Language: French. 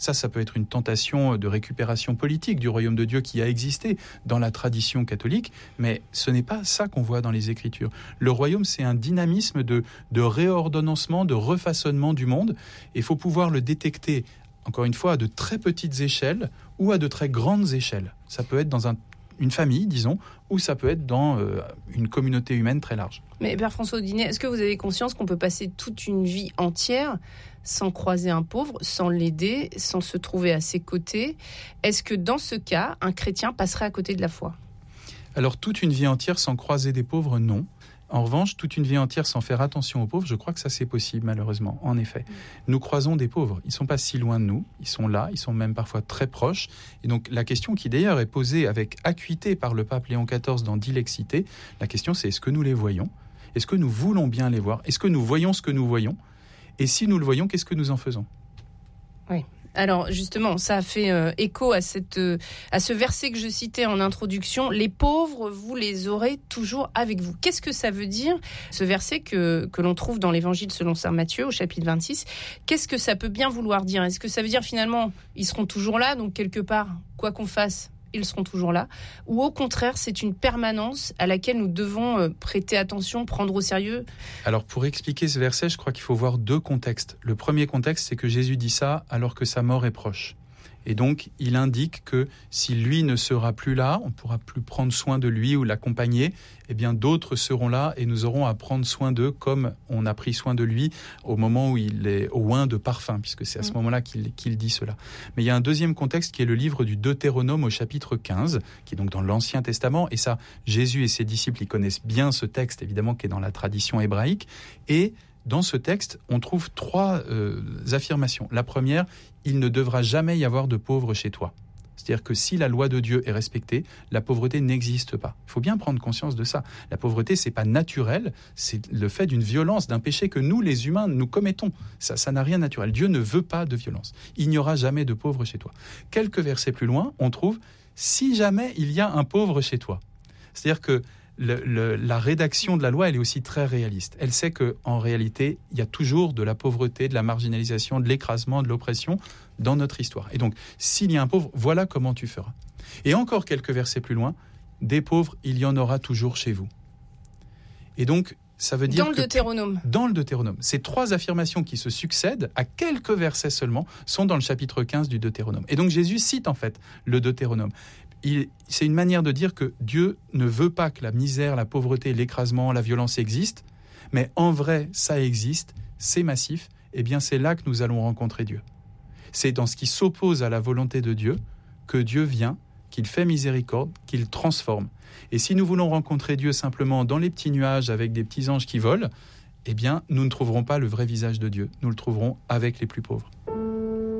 Ça peut être une tentation de récupération politique du royaume de Dieu qui a existé dans la tradition catholique, mais ce n'est pas ça qu'on voit dans les Écritures. Le royaume, c'est un dynamisme de réordonnancement, de refaçonnement du monde. Il faut pouvoir le détecter, encore une fois, à de très petites échelles ou à de très grandes échelles. Ça peut être dans une famille, disons, ou ça peut être dans une communauté humaine très large. Mais Père François Audinet, est-ce que vous avez conscience qu'on peut passer toute une vie entière sans croiser un pauvre, sans l'aider, sans se trouver à ses côtés? Est-ce que dans ce cas, un chrétien passerait à côté de la foi? Alors, toute une vie entière sans croiser des pauvres, non. En revanche, toute une vie entière sans faire attention aux pauvres, je crois que ça c'est possible malheureusement, en effet. Nous croisons des pauvres, ils ne sont pas si loin de nous, ils sont là, ils sont même parfois très proches. Et donc la question qui d'ailleurs est posée avec acuité par le pape Léon XIV dans Dilexité, la question c'est est-ce que nous les voyons ? Est-ce que nous voulons bien les voir ? Est-ce que nous voyons ce que nous voyons ? Et si nous le voyons, qu'est-ce que nous en faisons ? Oui. Alors justement, ça a fait écho à ce verset que je citais en introduction. Les pauvres, vous les aurez toujours avec vous. Qu'est-ce que ça veut dire, ce verset que l'on trouve dans l'Évangile selon saint Matthieu au chapitre 26 ? Qu'est-ce que ça peut bien vouloir dire ? Est-ce que ça veut dire finalement, ils seront toujours là, donc quelque part, quoi qu'on fasse, ils seront toujours là ? Ou au contraire, c'est une permanence à laquelle nous devons prêter attention, prendre au sérieux ? Alors pour expliquer ce verset, je crois qu'il faut voir deux contextes. Le premier contexte, c'est que Jésus dit ça alors que sa mort est proche. Et donc, il indique que si lui ne sera plus là, on ne pourra plus prendre soin de lui ou l'accompagner, eh bien d'autres seront là et nous aurons à prendre soin d'eux comme on a pris soin de lui au moment où il est au oint de parfum, puisque c'est à ce moment-là qu'il dit cela. Mais il y a un deuxième contexte qui est le livre du Deutéronome au chapitre 15, qui est donc dans l'Ancien Testament. Et ça, Jésus et ses disciples, ils connaissent bien ce texte, évidemment, qui est dans la tradition hébraïque. Et dans ce texte, on trouve trois affirmations. La première, il ne devra jamais y avoir de pauvres chez toi. C'est-à-dire que si la loi de Dieu est respectée, la pauvreté n'existe pas. Il faut bien prendre conscience de ça. La pauvreté, c'est pas naturel, c'est le fait d'une violence, d'un péché que nous, les humains, nous commettons. Ça n'a rien de naturel. Dieu ne veut pas de violence. Il n'y aura jamais de pauvres chez toi. Quelques versets plus loin, on trouve « si jamais il y a un pauvre chez toi ». C'est-à-dire que la rédaction de la loi, elle est aussi très réaliste. Elle sait qu'en réalité, il y a toujours de la pauvreté, de la marginalisation, de l'écrasement, de l'oppression dans notre histoire. Et donc, s'il y a un pauvre, voilà comment tu feras. Et encore quelques versets plus loin, des pauvres, il y en aura toujours chez vous. Et donc, ça veut dire dans le Deutéronome. Dans le Deutéronome. Ces trois affirmations qui se succèdent, à quelques versets seulement, sont dans le chapitre 15 du Deutéronome. Et donc, Jésus cite en fait le Deutéronome. C'est une manière de dire que Dieu ne veut pas que la misère, la pauvreté, l'écrasement, la violence existent, mais en vrai, ça existe, c'est massif, et bien c'est là que nous allons rencontrer Dieu. C'est dans ce qui s'oppose à la volonté de Dieu que Dieu vient, qu'il fait miséricorde, qu'il transforme. Et si nous voulons rencontrer Dieu simplement dans les petits nuages avec des petits anges qui volent, eh bien nous ne trouverons pas le vrai visage de Dieu, nous le trouverons avec les plus pauvres.